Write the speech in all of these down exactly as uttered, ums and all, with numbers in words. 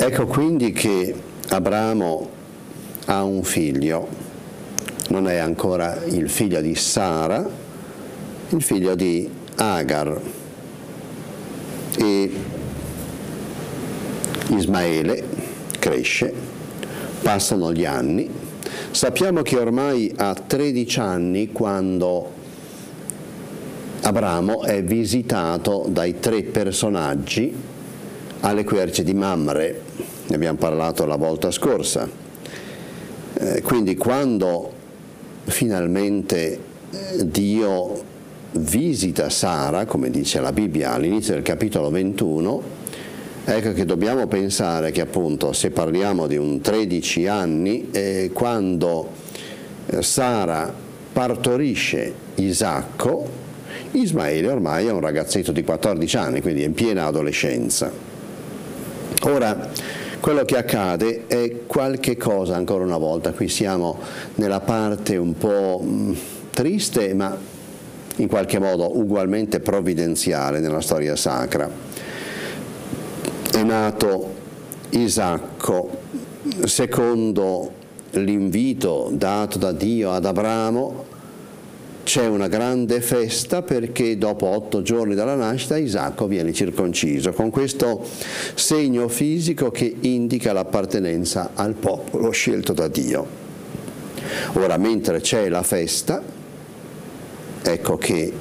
Ecco quindi che Abramo ha un figlio, non è ancora il figlio di Sara, il figlio di Agar, e Ismaele cresce, passano gli anni, sappiamo che ormai ha tredici anni quando Abramo è visitato dai tre personaggi alle querce di Mamre, ne abbiamo parlato la volta scorsa. Eh, quindi quando finalmente Dio visita Sara, come dice la Bibbia all'inizio del capitolo ventuno, ecco che dobbiamo pensare che appunto se parliamo di un tredici anni, eh, quando Sara partorisce Isacco, Ismaele ormai è un ragazzetto di quattordici anni, quindi è in piena adolescenza. Ora, quello che accade è qualche cosa, ancora una volta, qui siamo nella parte un po' mh, triste, ma in qualche modo ugualmente provvidenziale nella storia sacra. È nato Isacco secondo l'invito dato da Dio ad Abramo. C'è una grande festa perché dopo otto giorni dalla nascita Isacco viene circonciso, con questo segno fisico che indica l'appartenenza al popolo scelto da Dio. Ora, mentre c'è la festa, ecco che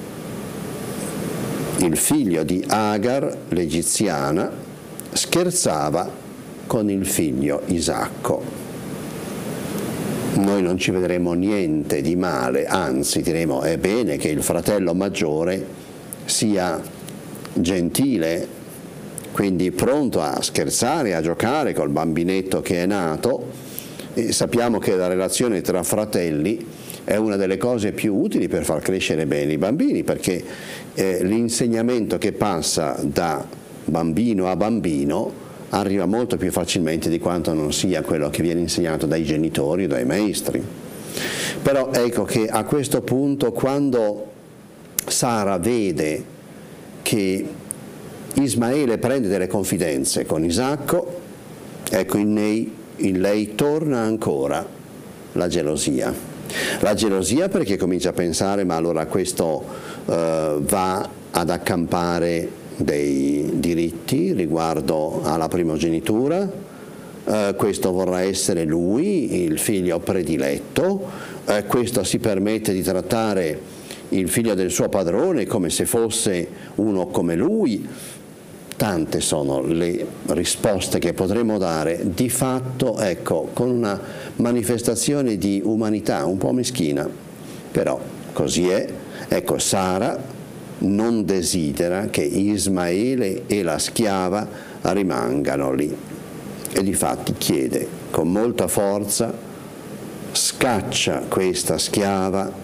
il figlio di Agar, l'egiziana, scherzava con il figlio Isacco. Noi non ci vedremo niente di male, anzi diremo è bene che il fratello maggiore sia gentile, quindi pronto a scherzare, a giocare col bambinetto che è nato, e sappiamo che la relazione tra fratelli è una delle cose più utili per far crescere bene i bambini, perché eh, l'insegnamento che passa da bambino a bambino arriva molto più facilmente di quanto non sia quello che viene insegnato dai genitori o dai maestri. Però ecco che a questo punto, quando Sara vede che Ismaele prende delle confidenze con Isacco, ecco in lei, in lei torna ancora la gelosia. La gelosia perché comincia a pensare, ma allora questo uh, va ad accampare dei diritti riguardo alla primogenitura, eh, questo vorrà essere lui, il figlio prediletto, eh, questo si permette di trattare il figlio del suo padrone come se fosse uno come lui. Tante sono le risposte che potremo dare, di fatto, ecco, con una manifestazione di umanità un po' meschina, però così è. Ecco, Sara non desidera che Ismaele e la schiava rimangano lì e difatti chiede con molta forza: scaccia questa schiava